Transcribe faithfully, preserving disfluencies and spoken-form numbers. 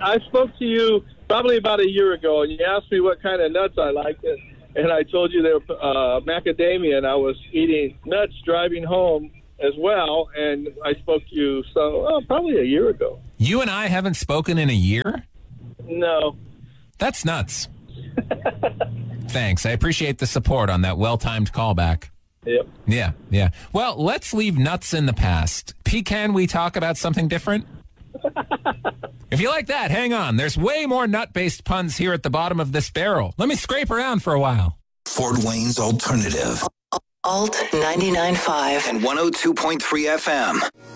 I spoke to you probably about a year ago, and you asked me what kind of nuts I liked, and, and I told you they were uh, macadamia, and I was eating nuts driving home as well, and I spoke to you so oh, probably a year ago. You and I haven't spoken in a year? No. That's nuts. Thanks. I appreciate the support on that well-timed callback. Yep. Yeah, yeah. Well, let's leave nuts in the past. P, can we talk about something different? If you like that, hang on. There's way more nut-based puns here at the bottom of this barrel. Let me scrape around for a while. Fort Wayne's Alternative. Alt ninety-nine point five And one oh two point three F M.